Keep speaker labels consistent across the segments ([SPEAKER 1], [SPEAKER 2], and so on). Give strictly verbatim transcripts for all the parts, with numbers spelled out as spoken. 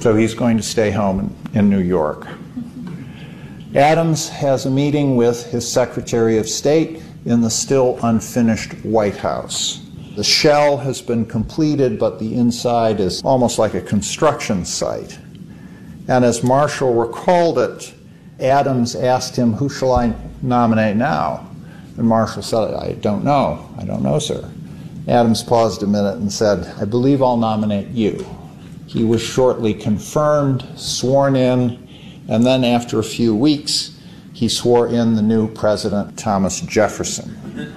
[SPEAKER 1] So he's going to stay home in, in New York. Adams has a meeting with his Secretary of State in the still unfinished White House. The shell has been completed, but the inside is almost like a construction site. And as Marshall recalled it, Adams asked him, "Who shall I nominate now?" And Marshall said, "I don't know. I don't know, sir." Adams paused a minute and said, "I believe I'll nominate you." He was shortly confirmed, sworn in, and then after a few weeks, he swore in the new president, Thomas Jefferson.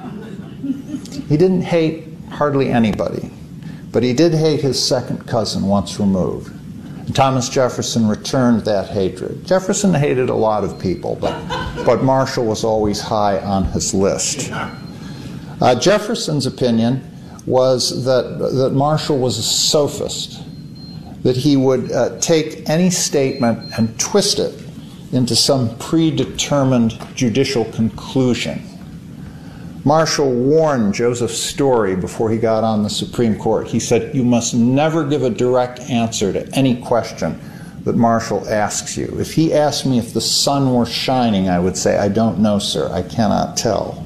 [SPEAKER 1] He didn't hate hardly anybody, but he did hate his second cousin once removed. And Thomas Jefferson returned that hatred. Jefferson hated a lot of people, but, but Marshall was always high on his list. Uh, Jefferson's opinion was that, that Marshall was a sophist, that he would uh, take any statement and twist it into some predetermined judicial conclusion. Marshall warned Joseph Story before he got on the Supreme Court. He said, "You must never give a direct answer to any question that Marshall asks you. If he asked me if the sun were shining, I would say, 'I don't know, sir. I cannot tell.'"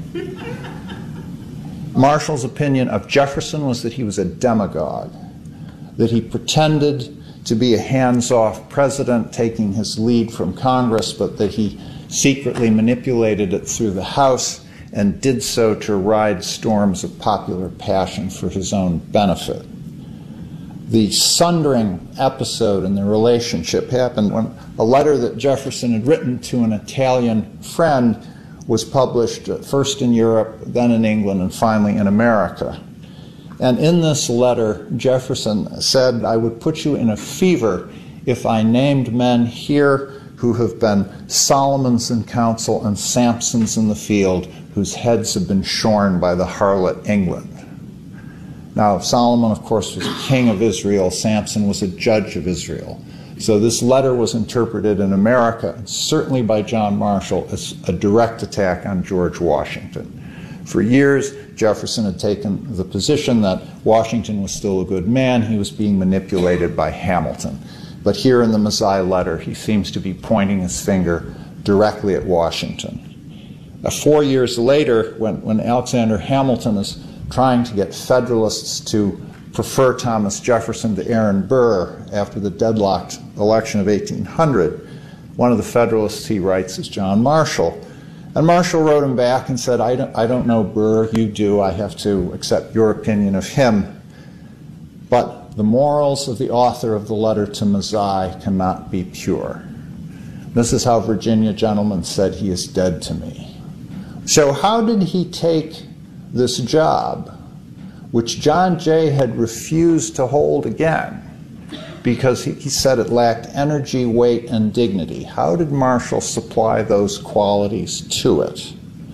[SPEAKER 1] Marshall's opinion of Jefferson was that he was a demagogue, that he pretended to be a hands-off president taking his lead from Congress, but that he secretly manipulated it through the House and did so to ride storms of popular passion for his own benefit. The sundering episode in the relationship happened when a letter that Jefferson had written to an Italian friend was published first in Europe, then in England, and finally in America. And in this letter, Jefferson said, "I would put you in a fever if I named men here who have been Solomons in council and Samsons in the field, whose heads have been shorn by the harlot England." Now, Solomon, of course, was king of Israel. Samson was a judge of Israel. So this letter was interpreted in America, and certainly by John Marshall, as a direct attack on George Washington. For years, Jefferson had taken the position that Washington was still a good man. He was being manipulated by Hamilton. But here in the Mazzei letter, he seems to be pointing his finger directly at Washington. Uh, four years later, when, when Alexander Hamilton is trying to get Federalists to prefer Thomas Jefferson to Aaron Burr after the deadlocked election of eighteen hundred, one of the Federalists he writes is John Marshall. And Marshall wrote him back and said, I don't, I don't know Burr, you do, I have to accept your opinion of him. But the morals of the author of the letter to Mazzei cannot be pure. This is how Virginia Gentleman said, "He is dead to me." So how did he take this job, which John Jay had refused to hold again because he, he said it lacked energy, weight, and dignity? How did Marshall supply those qualities to it?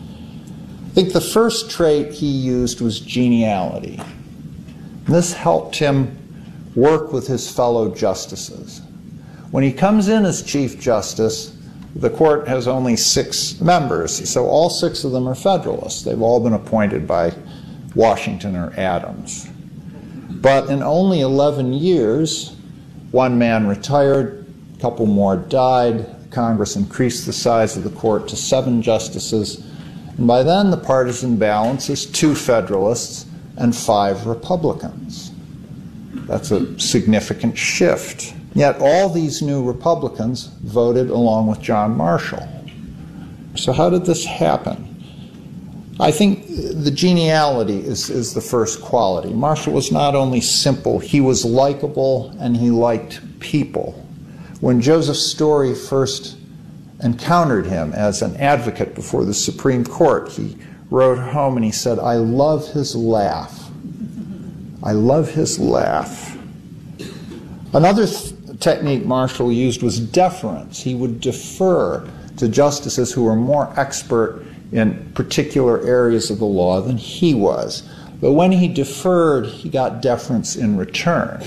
[SPEAKER 1] I think the first trait he used was geniality. This helped him work with his fellow justices. When he comes in as Chief Justice, the court has only six members, so all six of them are Federalists. They've all been appointed by Washington or Adams. But in only eleven years, one man retired, a couple more died, Congress increased the size of the court to seven justices, and by then the partisan balance is two Federalists and five Republicans. That's a significant shift. Yet all these new Republicans voted along with John Marshall. So how did this happen? I think the geniality is, is the first quality. Marshall was not only simple, he was likable and he liked people. When Joseph Story first encountered him as an advocate before the Supreme Court, he wrote home and he said, "I love his laugh. I love his laugh." Another th- technique Marshall used was deference. He would defer to justices who were more expert in particular areas of the law than he was. But when he deferred, he got deference in return.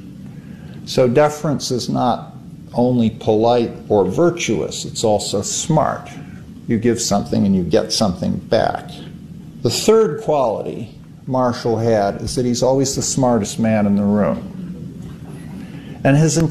[SPEAKER 1] So deference is not only polite or virtuous, it's also smart. You give something and you get something back. The third quality Marshall had is that he's always the smartest man in the room. And his